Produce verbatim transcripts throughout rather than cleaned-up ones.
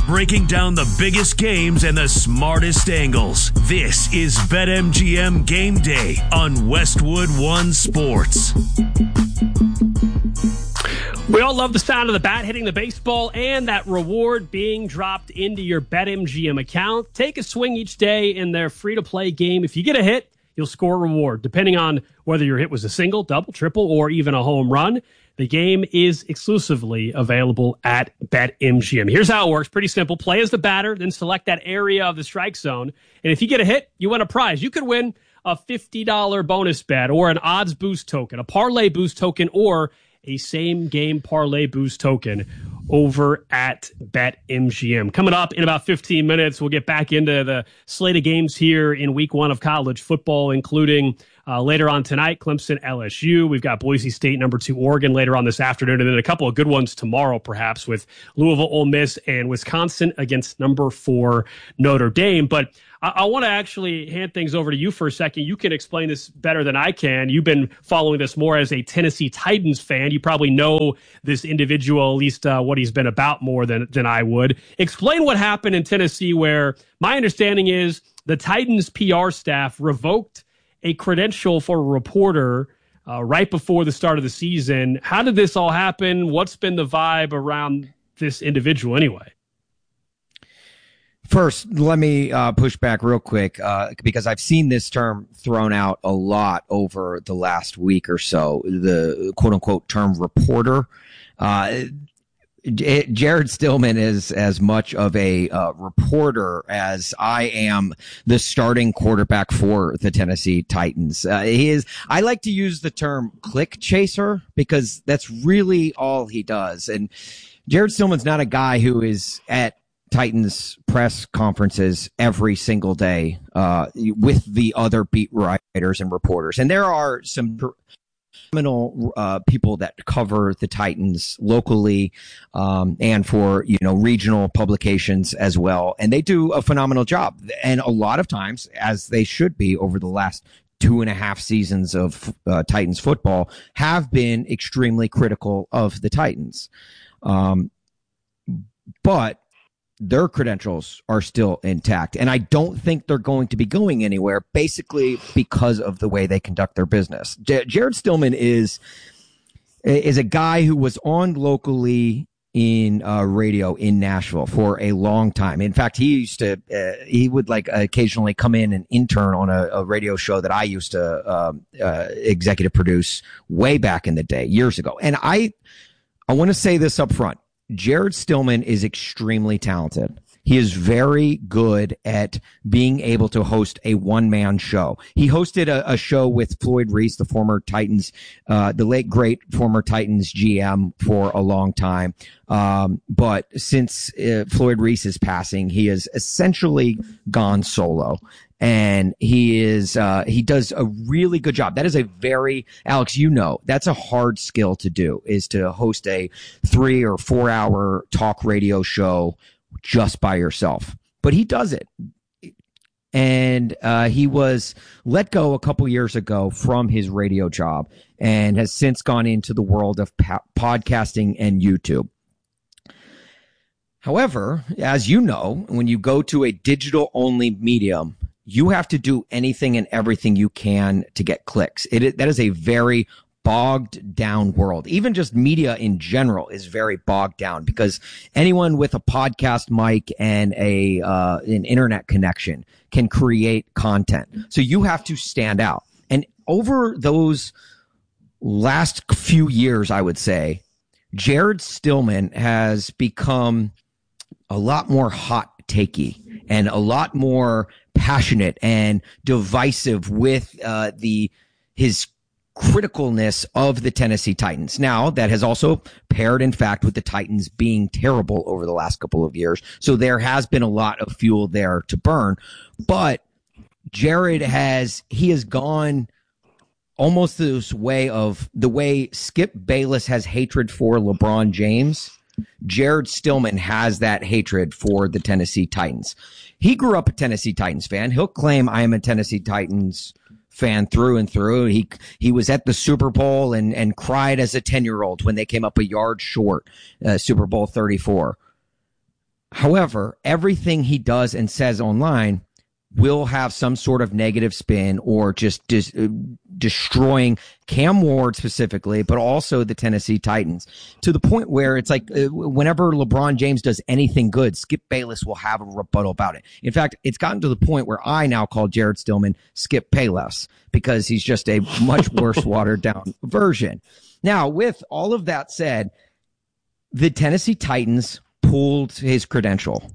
breaking down the biggest games and the smartest angles. This is BetMGM Game Day on Westwood One Sports. We all love the sound of the bat hitting the baseball and that reward being dropped into your BetMGM account. Take a swing each day in their free-to-play game. If you get a hit, you'll score a reward. Depending on whether your hit was a single, double, triple, or even a home run, the game is exclusively available at BetMGM. Here's how it works. Pretty simple. Play as the batter, then select that area of the strike zone. And if you get a hit, you win a prize. You could win a fifty dollars bonus bet or an odds boost token, a parlay boost token, or a same-game parlay boost token over at BetMGM. Coming up in about fifteen minutes, we'll get back into the slate of games here in week one of college football, including uh, later on tonight, Clemson, L S U. We've got Boise State, number two, Oregon later on this afternoon, and then a couple of good ones tomorrow, perhaps, with Louisville, Ole Miss, and Wisconsin against number four, Notre Dame. But I, I want to actually hand things over to you for a second. You can explain this better than I can. You've been following this more as a Tennessee Titans fan. You probably know this individual, at least uh, what he's been about more than, than I would. Explain what happened in Tennessee, where my understanding is the Titans P R staff revoked a credential for a reporter uh, right before the start of the season. How did this all happen? What's been the vibe around this individual anyway? First, let me uh, push back real quick uh, because I've seen this term thrown out a lot over the last week or so, the quote-unquote term reporter. Uh, J- Jared Stillman is as much of a uh, reporter as I am the starting quarterback for the Tennessee Titans. Uh, he is. I like to use the term click chaser because that's really all he does. And Jared Stillman's not a guy who is at Titans press conferences every single day uh, with the other beat writers and reporters. And there are some phenomenal uh, people that cover the Titans locally um, and for, you know, regional publications as well. And they do a phenomenal job. And a lot of times, as they should be over the last two and a half seasons of uh, Titans football, have been extremely critical of the Titans. Um, but their credentials are still intact. And I don't think they're going to be going anywhere, basically because of the way they conduct their business. J- Jared Stillman is, is a guy who was on locally in uh, radio in Nashville for a long time. In fact, he used to, uh, he would like occasionally come in and intern on a, a radio show that I used to um, uh, executive produce way back in the day, years ago. And I, I want to say this up front. Jared Stillman is extremely talented. He is very good at being able to host a one-man show. He hosted a, a show with Floyd Reese, the former Titans, uh, the late great former Titans G M for a long time. Um, but since uh, Floyd Reese's passing, he has essentially gone solo. And he is, uh, he does a really good job. That is a very, Alex, you know, that's a hard skill to do, is to host a three or four hour talk radio show just by yourself. But he does it. And, uh, he was let go a couple years ago from his radio job and has since gone into the world of po- podcasting and YouTube. However, as you know, when you go to a digital only medium, you have to do anything and everything you can to get clicks. It, that is a very bogged down world. Even just media in general is very bogged down because anyone with a podcast mic and a uh, an internet connection can create content. So you have to stand out. And over those last few years, I would say, Jared Stillman has become a lot more hot takey and a lot more passionate and divisive with uh, the his criticalness of the Tennessee Titans. Now, that has also paired, in fact, with the Titans being terrible over the last couple of years. So there has been a lot of fuel there to burn. But Jared has, he has gone almost this way of the way Skip Bayless has hatred for LeBron James. Jared Stillman has that hatred for the Tennessee Titans. He grew up a Tennessee Titans fan. He'll claim I am a Tennessee Titans fan through and through. He he was at the Super Bowl and, and cried as a ten-year-old when they came up a yard short, uh, Super Bowl thirty-four. However, everything he does and says online will have some sort of negative spin or just dis- uh, destroying Cam Ward specifically, but also the Tennessee Titans, to the point where it's like uh, whenever LeBron James does anything good, Skip Bayless will have a rebuttal about it. In fact, it's gotten to the point where I now call Jared Stillman Skip Payless because he's just a much worse watered down version. Now, with all of that said, the Tennessee Titans pulled his credential.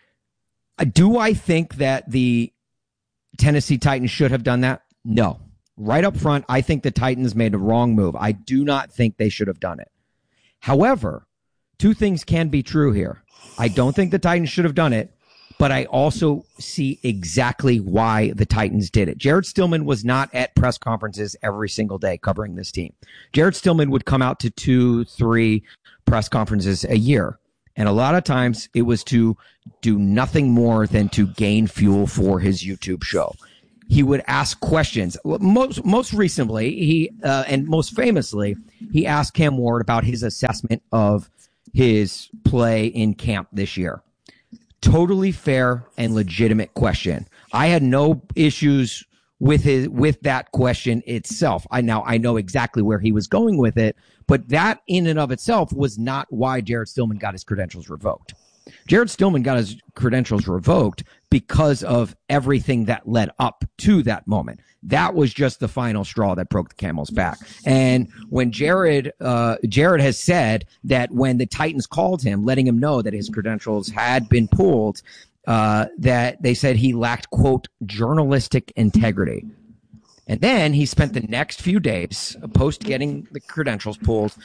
Do I think that the Tennessee Titans should have done that? No. Right up front, I think the Titans made a wrong move. I do not think they should have done it. However, two things can be true here. I don't think the Titans should have done it, but I also see exactly why the Titans did it. Jared Stillman was not at press conferences every single day covering this team. Jared Stillman would come out to two, three press conferences a year. And a lot of times it was to do nothing more than to gain fuel for his YouTube show. He would ask questions. Most most recently, he uh, and most famously, he asked Cam Ward about his assessment of his play in camp this year. Totally fair and legitimate question. I had no issues with his with that question itself. I now I know exactly where he was going with it, but that in and of itself was not why Jared Stillman got his credentials revoked. Jared Stillman got his credentials revoked because of everything that led up to that moment. That was just the final straw that broke the camel's back. And when Jared, uh, Jared has said that when the Titans called him, letting him know that his credentials had been pulled, uh, that they said he lacked, quote, journalistic integrity. And then he spent the next few days post getting the credentials pulled,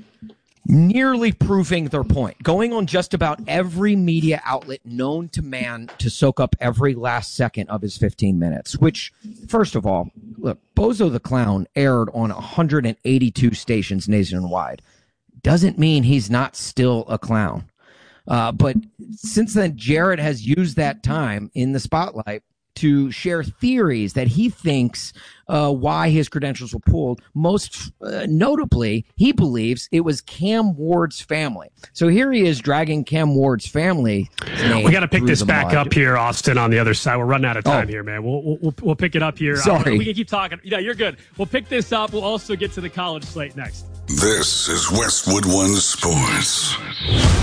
nearly proving their point, going on just about every media outlet known to man to soak up every last second of his fifteen minutes, which, first of all, look, Bozo the Clown aired on one hundred eighty-two stations nationwide. Doesn't mean he's not still a clown. Uh, but since then, Jared has used that time in the spotlight to share theories that he thinks uh, why his credentials were pulled. Most uh, notably, he believes it was Cam Ward's family. So here he is dragging Cam Ward's family. We got to pick this back mud. up here, Austin, on the other side. We're running out of time oh. here, man. We'll, we'll we'll pick it up here. Sorry. Uh, we can keep talking. Yeah, you're good. We'll pick this up. We'll also get to the college slate next. This is Westwood One Sports.